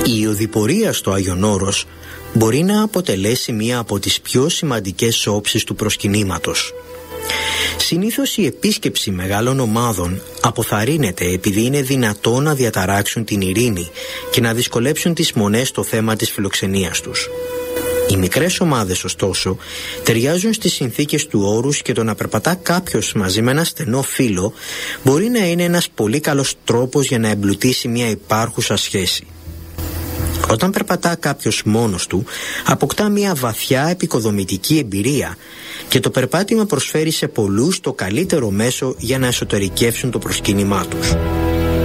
Η οδηπορία στο Άγιον Όρος μπορεί να αποτελέσει μία από τις πιο σημαντικές όψεις του προσκυνήματος. Συνήθως η επίσκεψη μεγάλων ομάδων αποθαρρύνεται επειδή είναι δυνατό να διαταράξουν την ειρήνη και να δυσκολέψουν τις μονές στο θέμα της φιλοξενίας τους. Οι μικρές ομάδες, ωστόσο, ταιριάζουν στις συνθήκες του όρους και το να περπατά κάποιος μαζί με ένα στενό φίλο μπορεί να είναι ένας πολύ καλός τρόπος για να εμπλουτίσει μια υπάρχουσα σχέση. Όταν περπατά κάποιος μόνος του, αποκτά μια βαθιά επικοδομητική εμπειρία και το περπάτημα προσφέρει σε πολλούς το καλύτερο μέσο για να εσωτερικεύσουν το προσκύνημά τους.